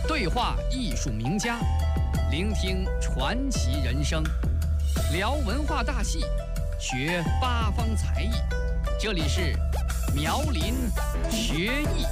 对话艺术名家，聆听传奇人生，聊文化大戏，学八方才艺。这里是苗林学艺。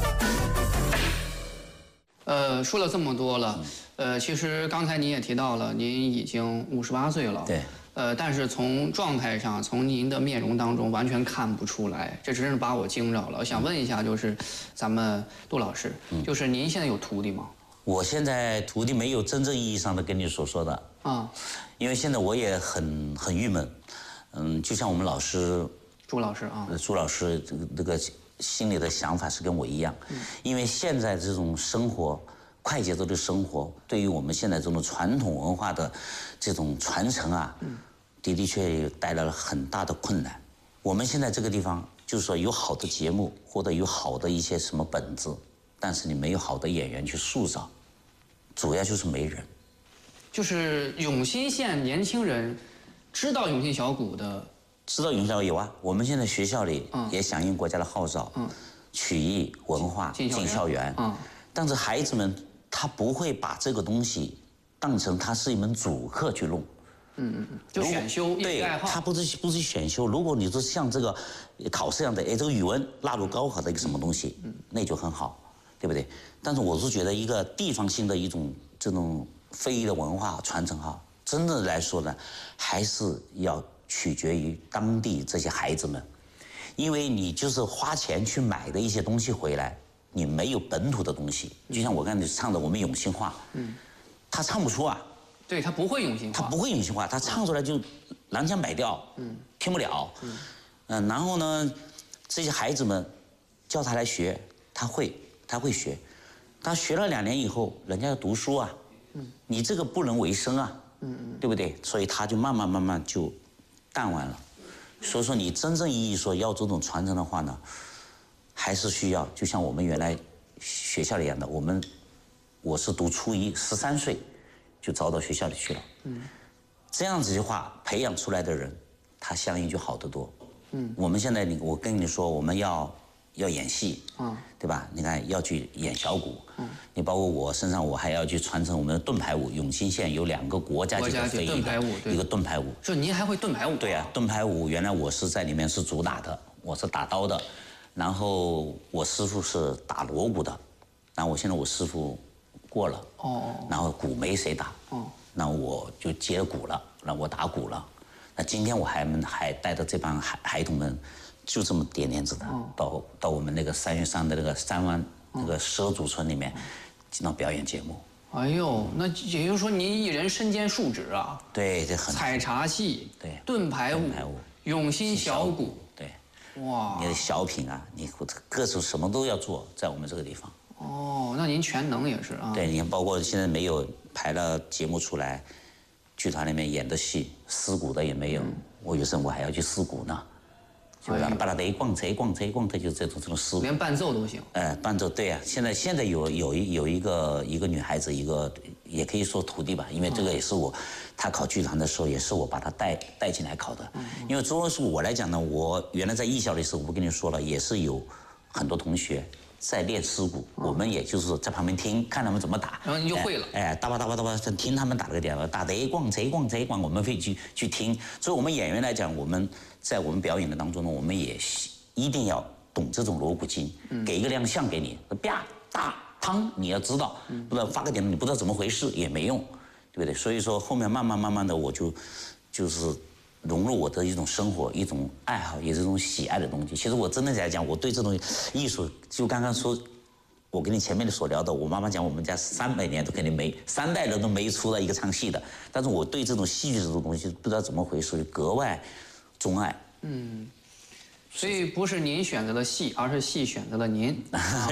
说了这么多了，其实刚才您也提到了，您已经58岁了。 对。 但是从状态上，从您的面容当中完全看不出来，这真是把我惊着了。我想问一下，就是咱们杜老师，就是您现在有徒弟吗？ 我现在徒弟没有真正意义上的跟你所说的啊，因为现在我也很郁闷，就像我们老师朱老师啊， 朱老师这个心里的想法是跟我一样，因为现在这种生活。快节奏的生活，对于我们现在这种传统文化的这种传承啊，的确带来了很大的困难。我们现在这个地方，就是说有好的节目或者有好的一些什么本子，但是你没有好的演员去塑造，主要就是没人。 就是永新县年轻人知道永新小鼓的， 知道永新小鼓有啊，我们现在学校里也响应国家的号召，曲艺文化进校园，但是孩子们。他不会把这个东西当成他是一门主课去弄， 就选修对，他不是选修。如果你说像这个考试一样的，这个语文纳入高考的一个什么东西，那就很好，对不对？但是我是觉得一个地方性的一种这种非遗的文化传承哈，真的来说呢，还是要取决于当地这些孩子们，因为你就是花钱去买的一些东西回来。你没有本土的东西，就像我刚才唱的我们永兴话，他唱不出啊， 对他不会永兴话， 他不会永兴话，他唱出来就南腔北调，听不了，然后呢，这些孩子们叫他来学，他会学，他学了2年以后，人家要读书啊，你这个不能为生啊，对不对？所以他就慢慢就淡忘了，所以说你真正意义说要这种传承的话呢。还是需要，就像我们原来学校里一样的，我是读初一，13岁就招到学校里去了。这样子的话，培养出来的人，他相应就好得多。我们现在我跟你说，我们要演戏，对吧？你看要去演小鼓，你包括我身上，我还要去传承我们的盾牌舞。永新县有2个国家级的非遗的，一个盾牌舞。 就您还会盾牌舞？ 对啊，盾牌舞原来我是在里面是主打的，我是打刀的。然后我师傅是打锣鼓的，然后我师傅过了，然后鼓没谁打，那我就接鼓了，那我打鼓了。那今天我还带着这帮孩童们，就这么点子的，到我们那个3月3的那个3湾那个畲族村里面，经常表演节目。 哎呦，那也就是说您一人身兼数职啊？ 对，这很采茶戏， 对， 盾牌舞，永新小鼓。哇， 你的小品啊，你各种什么都要做，在我们这个地方。 哦，那您全能也是啊。 对，你看，包括现在没有排了节目出来，剧团里面演的戏，撕鼓的也没有。我有时候我还要去撕鼓呢，就让把它得逛车，就这种撕鼓。 连伴奏都行。 伴奏对啊，现在有一个女孩子，一个也可以说徒弟吧，因为这个也是她考剧团的时候，也是我把她带进来考的。因为作为我来讲呢，我原来在艺校的时候，我跟你说了，也是有很多同学在练丝鼓，我们也就是在旁边听，看他们怎么打， 然后你就会了。 哒吧，听他们打这个点，打得逛，我们会去听。所以我们演员来讲，我们在我们表演的当中呢，我们也一定要懂这种锣鼓经，给一个亮相给你，啪大汤，你要知道，不然发个点你不知道怎么回事也没用。对不对？所以说后面慢慢的，我就是融入我的一种生活、一种爱好，也是一种喜爱的东西。其实我真的来讲，我对这种艺术，就刚刚说，我跟你前面所聊的，我妈妈讲我们家300年都肯定3代人都没出来一个唱戏的。但是我对这种戏剧这种东西不知道怎么回事，格外钟爱。 所以不是您选择了戏，而是戏选择了您。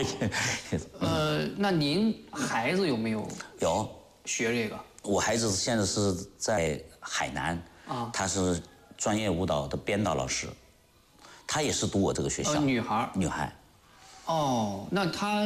那您孩子有没有？ 有学这个。 我孩子现在是在海南他是专业舞蹈的编导老师，他也是读我这个学校。 女孩。 女孩。 哦，那他